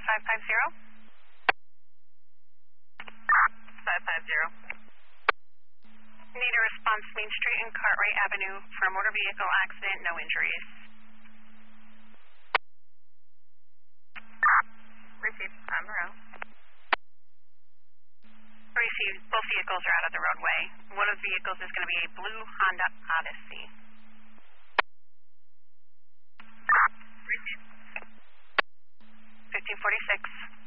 550. 550. Need a response Main Street and Cartwright Avenue for a motor vehicle accident, no injuries. Received. On the road. Received. Both vehicles are out of the roadway. One of the vehicles is going to be a blue Honda Odyssey. Received. 1546.